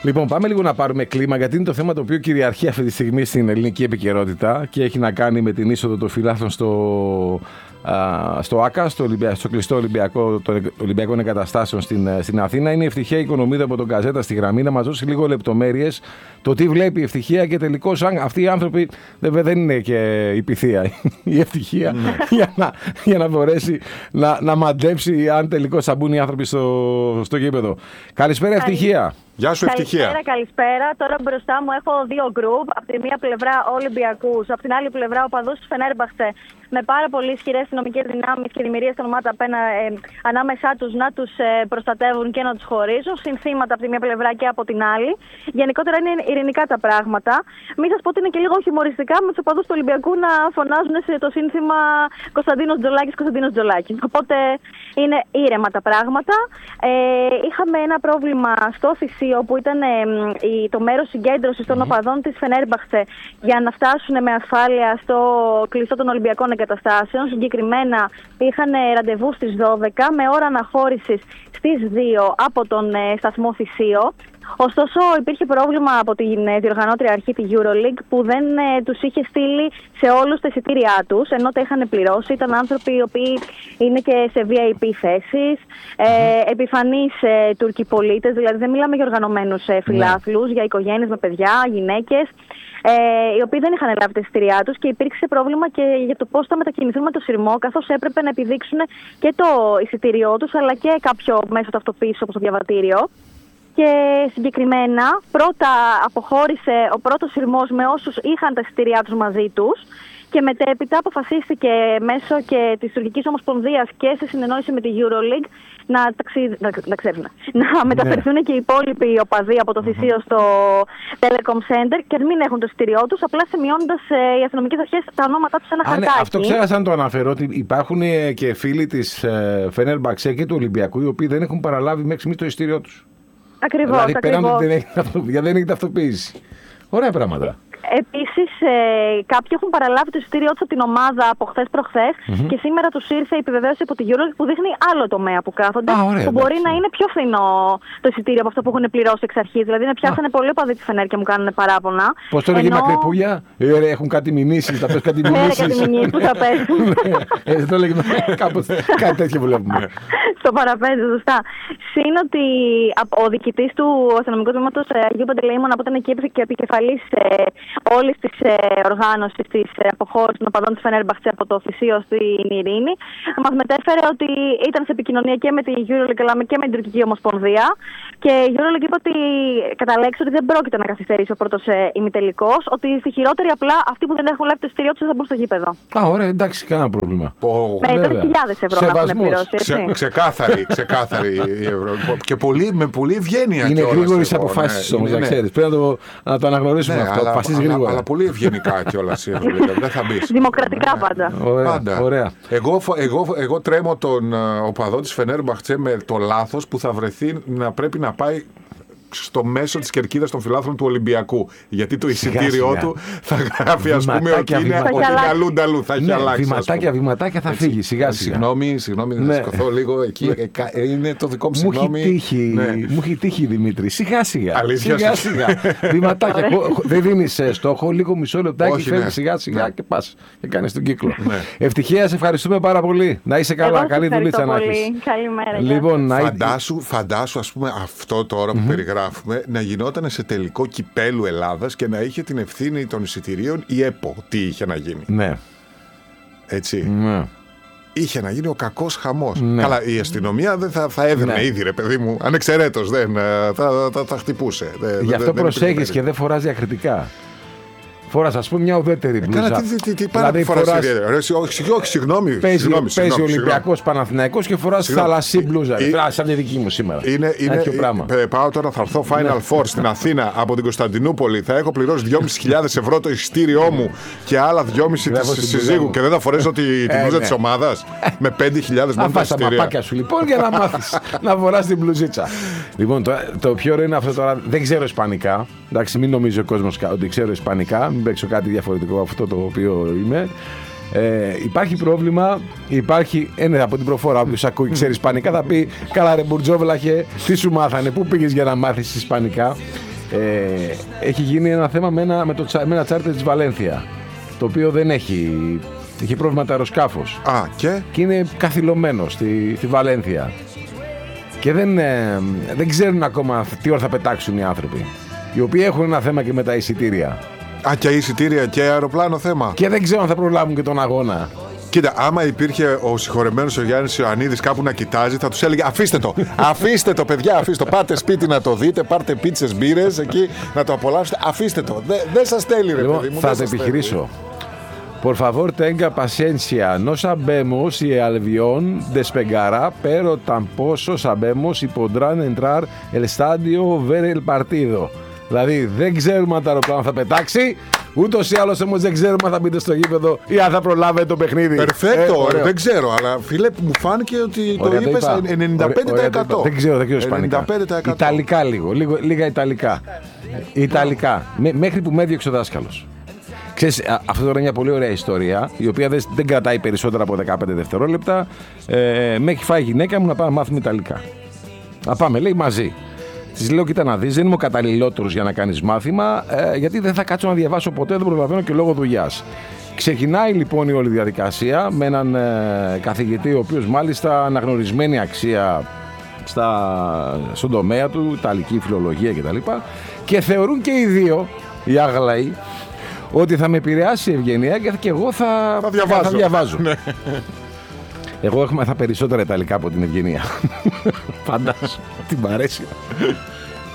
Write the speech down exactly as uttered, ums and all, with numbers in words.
Λοιπόν, πάμε λίγο να πάρουμε κλίμα, γιατί είναι το θέμα το οποίο κυριαρχεί αυτή τη στιγμή στην ελληνική επικαιρότητα και έχει να κάνει με την είσοδο των φιλάθλων στο, α, στο ΆΚΑ, στο, Ολυμπια, στο κλειστό Ολυμπιακό, των Ολυμπιακών Εγκαταστάσεων στην, στην Αθήνα. Είναι η Ευτυχία Οικονομίδα από τον Καζέτα στη γραμμή να μας δώσει λίγο λεπτομέρειες το τι βλέπει η Ευτυχία και τελικώς αν αυτοί οι άνθρωποι βέβαια δεν είναι και η πυθία η Ευτυχία για, να, για να μπορέσει να, να μαντέψει αν τελικώς θα μπουν οι άνθρωποι στο, στο γήπεδο. Καλησπέρα Ευτυχία. Γεια σου, Ευτυχία. Καλησπέρα, καλησπέρα. Τώρα μπροστά μου έχω δύο γκρουπ. Από τη μία πλευρά Ολυμπιακούς, από την άλλη πλευρά οπαδούς του Φενέρμπαχτσε με πάρα πολύ ισχυρές αστυνομικές δυνάμεις και δημιουργίες ονομάτα ε, ανάμεσά τους να τους ε, προστατεύουν και να τους χωρίζουν. Συνθήματα από τη μία πλευρά και από την άλλη. Γενικότερα είναι ειρηνικά τα πράγματα. Μην σας πω ότι είναι και λίγο χιουμοριστικά με τους οπαδούς του Ολυμπιακού να φωνάζουν σε το σύνθημα Κωνσταντίνος Τζολάκης, Κωνσταντίνος Τζολάκης. Οπότε είναι ήρεμα τα πράγματα. Ε, είχαμε ένα πρόβλημα στο Θησίο, όπου ήταν ε, η, το μέρος συγκέντρωσης των οπαδών της Φενέρμπαχτσε για να φτάσουν με ασφάλεια στο κλειστό των Ολυμπιακών Εγκαταστάσεων. Συγκεκριμένα είχαν ραντεβού στις δώδεκα με ώρα αναχώρησης στις δύο από τον ε, σταθμό Θησίο. Ωστόσο, υπήρχε πρόβλημα από την διοργανώτρια αρχή, τη EuroLeague, που δεν ε, τους είχε στείλει σε όλους τα εισιτήριά τους, ενώ τα είχαν πληρώσει. Ήταν άνθρωποι οι οποίοι είναι και σε βι άι πι θέσεις, ε, επιφανείς ε, Τούρκοι πολίτες, δηλαδή δεν μιλάμε για οργανωμένους ε, φιλάθλους, yeah. για οικογένειες με παιδιά, γυναίκες, ε, οι οποίοι δεν είχαν λάβει τα εισιτήριά τους και υπήρξε πρόβλημα και για το πώς θα μετακινηθούν με το σειρμό, καθώς έπρεπε να επιδείξουν και το εισιτήριό τους, αλλά και κάποιο μέσο ταυτοποίησης όπως το διαβατήριο. Και συγκεκριμένα πρώτα αποχώρησε ο πρώτος σειρμός με όσους είχαν τα εισιτήριά τους μαζί τους και μετέπειτα αποφασίστηκε μέσω και της Τουρκικής Ομοσπονδίας και σε συνεννόηση με τη EuroLeague να, ταξι... να, να, να μεταφερθούν ναι. και οι υπόλοιποι οπαδοί από το Θησίο στο Telecom Center και μην έχουν το εισιτήριό τους, απλά σημειώνοντας ε, οι αστυνομικές αρχές τα ονόματά τους σε ένα χαρτάκι. Ναι, αυτό ξέχασα να το αναφέρω, ότι υπάρχουν και φίλοι της ε, Φενέρμπαχτσε και του Ολυμπιακού οι οποίοι δεν έχουν παραλάβει μέχρι στιγμή το εισιτήριό τους. Ακριβώς, δηλαδή, ακριβώς. Πέραν ότι δεν έχει ταυτοποίηση. Ωραία πράγματα. Επίσης, ε, κάποιοι έχουν παραλάβει το εισιτήριό τους από την ομάδα από χθες προχθές mm-hmm. και σήμερα τους ήρθε η επιβεβαίωση από τη EuroLeague που δείχνει άλλο τομέα που κάθονται. Α, ωραία, που μπορεί να είναι πιο φθηνό το εισιτήριο από αυτό που έχουν πληρώσει εξ αρχής. Δηλαδή, με πιάσανε πολύ οπαδοί τη Φενέρ και μου κάνουν παράπονα. Πώς το λέγει η Μακρυπούλια, ε, έχουν κάτι μηνύσεις, θα πες κάτι μηνύσεις. Ναι, κάτι μηνύσεις που θα πέσουν. Έτσι το λέγει, κάπως κάτι τέτοιο βλέπουμε. Στο παραπέντε, σωστά. Συν ότι ο διοικητής του αστυνομικού τμήματος Αγίου Παντελεήμωνα που ήταν εκεί και επικεφαλής όλης της ε, οργάνωσης της ε, αποχώρησης των οπαδών της Φενέρμπαχτσε από το Θησίο στην Ειρήνη, μας μετέφερε ότι ήταν σε επικοινωνία και με την EuroLeague αλλά και με την Τουρκική Ομοσπονδία και η EuroLeague είπε ότι κατά λέξη ότι δεν πρόκειται να καθυστερήσει ο πρώτος ε, ημιτελικός, ότι στη χειρότερη απλά αυτοί που δεν έχουν λάβει το εισιτήριό τους θα μπουν στο γήπεδο. Α, ωραία, εντάξει, κανένα πρόβλημα. Με τρεις χιλιάδες ευρώ να έχουν πληρώσει. Ξε, ξεκάθαρη, ξεκάθαρη η Ευρώ. Και πολύ, με πολύ ευγένεια. Είναι γρήγορες αποφάσεις όμως, να ξέρεις. Πρέπει να το αναγνωρίσουμε αυτό. Αλλά, αλλά πολύ ευγενικά κιόλας η Ευρωλίγα. Δεν θα μπεις. Δημοκρατικά πάντα. Ωραία, πάντα. Ωραία. Εγώ, εγώ, εγώ τρέμω τον uh, οπαδό της Φενέρμπαχτσε με το λάθος που θα βρεθεί να πρέπει να πάει στο μέσο της κερκίδας των φιλάθλων του Ολυμπιακού. Γιατί το εισιτήριό του θα γράφει, ας πούμε, ότι είναι αλλού νταλού. Θα έχει αλλάξει. Βηματάκια, βηματάκια θα φύγει. Σιγά σιγά. Συγγνώμη, συγγνώμη, να σηκωθώ λίγο εκεί. Είναι το δικό μου συγγνώμη. Μου έχει τύχει, Δημήτρη. Σιγά σιγά. Αλήθεια. Βηματάκια. Δεν δίνεις στόχο, λίγο μισό λεπτάκι, φεύγει σιγά σιγά και πας και κάνεις τον κύκλο. Ευτυχία, σε ευχαριστούμε πάρα πολύ. Να είσαι καλά. Καλή δουλίτσα να έχεις. Καλημέρα. Φαντάσου, ας πούμε, αυτό τώρα που περιγράφει. Να γινόταν σε τελικό κυπέλου Ελλάδας και να είχε την ευθύνη των εισιτηρίων η ΕΠΟ. Τι είχε να γίνει. Ναι. Έτσι. Ναι. Είχε να γίνει ο κακός χαμός. Ναι. Καλά, η αστυνομία δεν θα, θα έδινε ναι. ήδη, ρε παιδί μου. Ανεξαιρέτως δεν θα, θα, θα χτυπούσε. Γι' αυτό προσέχεις και δεν φοράς διακριτικά. Φοράς, ας πούμε, μια ουδέτερη μπλούζα. Καλά, τι, τι, τι πάρα δηλαδή, φοράς φοράς... ιδιαίτερα. Όχι, συγγνώμη. Παίζει, παίζει Ολυμπιακός Παναθηναϊκός και φοράς θαλασσί μπλούζα. Σαν τη δική μου σήμερα. Είναι, είναι, είναι, πάω τώρα, θα έρθω Final Four στην Αθήνα από την Κωνσταντινούπολη. Θα έχω πληρώσει δυόμισι χιλιάδες ευρώ το εισιτήριό μου και άλλα δυόμισι της συζύγου και δεν θα φορέσω την μπλούζα της ομάδας με πέντε χιλιάδες μόνο τα εισιτήρια. Θα τα μαπάκια σου λοιπόν για να μάθεις να φοράς την μπλουζίτσα. Λοιπόν, το πιο ωραίο είναι αυτό τώρα. Δεν ξέρω ισπανικά. Εντάξει, μην νομίζει ο κόσμος ότι ξέρω ισπανικά. Μην παίξω κάτι διαφορετικό από αυτό το οποίο είμαι. Ε, υπάρχει πρόβλημα, υπάρχει. Ένα από την προφορά, όποιος ακούει, ξέρει ισπανικά, θα πει: καλά, ρε Μπουρτζόβλαχε, τι σου μάθανε, πού πήγες για να μάθεις ισπανικά. Ε, έχει γίνει ένα θέμα με ένα, με το, με ένα τσάρτερ της Βαλένθια, το οποίο δεν έχει, έχει πρόβλημα το αεροσκάφος. Α, και? Και είναι καθυλωμένο στη, στη Βαλένθια. Και δεν, ε, δεν ξέρουν ακόμα τι ώρα θα πετάξουν οι άνθρωποι, οι οποίοι έχουν ένα θέμα και με τα εισιτήρια. Α, και εισιτήρια και αεροπλάνο θέμα. Και δεν ξέρουν αν θα προλάβουν και τον αγώνα. Κοίτα, άμα υπήρχε ο συγχωρεμένος ο Γιάννης Ιωαννίδης κάπου να κοιτάζει, θα τους έλεγε αφήστε το, αφήστε το παιδιά, αφήστε το, πάτε σπίτι να το δείτε, πάρτε πίτσες, μπύρες εκεί να το απολαύσετε, αφήστε το, δεν δε σας θέλει ρε Λοιπόν, παιδί μου. θα το επιχειρήσω. Por favor, tenga paciencia. No sabemos si el avión despegará, pero tampoco sabemos si podrán entrar el estadio ver el partido. Δηλαδή, δεν ξέρουμε αν το αεροπλάνο θα πετάξει, ούτως ή άλλως όμως δεν ξέρουμε αν θα μπείτε στο γήπεδο ή αν θα προλάβετε το παιχνίδι. Περφέκτο, ε, δεν ξέρω, αλλά φίλε, μου φάνηκε ότι ωραία, το είπες ενενήντα πέντε τοις εκατό. Δεν ξέρω, δεν ξέρω ισπανικά. ενενήντα πέντε τοις εκατό. Ιταλικά λίγο, λίγο λίγα Ιταλικά. Ιταλικά, Μέ, μέχρι που με έδιωξε ο δάσκαλος. Ξέρεις, αυτό τώρα είναι μια πολύ ωραία ιστορία, η οποία δεν, δεν κρατάει περισσότερα από δεκαπέντε δευτερόλεπτα. Ε, με έχει φάει η γυναίκα μου να πάμε να μάθουμε Ιταλικά. Να πάμε, λέει, μαζί. Της λέω, κοίτα να δεις, δεν είμαι ο καταλληλότερος για να κάνεις μάθημα, ε, γιατί δεν θα κάτσω να διαβάσω ποτέ, δεν προλαβαίνω και λόγω δουλειάς. Ξεκινάει λοιπόν η όλη διαδικασία με έναν ε, καθηγητή, ο οποίος μάλιστα αναγνωρισμένη αξία στα, στον τομέα του, Ιταλική φιλολογία κτλ. Και θεωρούν και οι δύο, οι άγλαοι, ότι θα με επηρεάσει η Ευγενία και εγώ θα, θα διαβάζω. Θα διαβάζω. Εγώ έχω μάθει περισσότερα Ιταλικά από την Ευγενία. Φαντάζομαι. Τι μ' αρέσει.